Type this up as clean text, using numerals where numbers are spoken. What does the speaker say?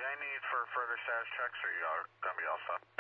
I need for further status checks, or you are going to be all set?